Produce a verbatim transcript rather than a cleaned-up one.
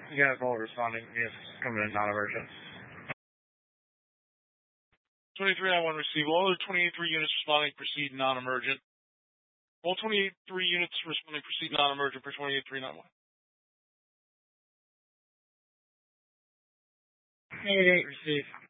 You got all responding. Yes, coming in non-emergent. twenty-three nine one receive. All other twenty-three units responding proceed non-emergent. All twenty-three units responding proceed non-emergent for twenty-eight three nine one. eight eight receive.